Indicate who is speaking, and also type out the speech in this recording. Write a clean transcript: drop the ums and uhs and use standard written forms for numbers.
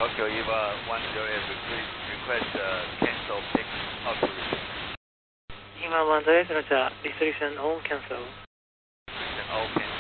Speaker 1: Tokyo EVA 108 request cancel pick up route.
Speaker 2: 今108 Roger, restriction on cancel.
Speaker 1: Restriction all cancel.